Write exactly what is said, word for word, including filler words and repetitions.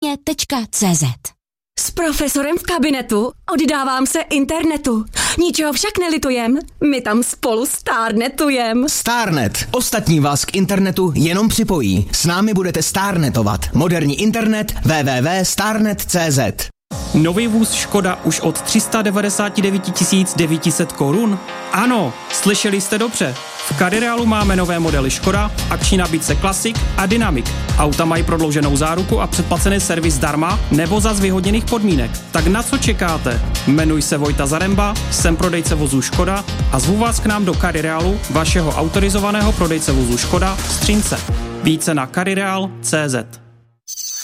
mě tečka cé zet. S profesorem v kabinetu oddávám se internetu. Ničeho však nelitujem, my tam spolu stárnetujem. Starnet. Ostatní vás k internetu jenom připojí. S námi budete starnetovat. Moderní internet w w w tečka starnet tečka cé zet. Nový vůz Škoda už od tři sta devadesát devět tisíc devět set korun? Ano, slyšeli jste dobře. V CarRealu máme nové modely Škoda, akční nabídce Classic a Dynamic. Auta mají prodlouženou záruku a předplacený servis zdarma nebo za zvýhodněných podmínek. Tak na co čekáte? Jmenuji se Vojta Zaremba, jsem prodejce vozů Škoda a zvu vás k nám do CarRealu, vašeho autorizovaného prodejce vozů Škoda v Střínce. Více na carreal tečka cé zet.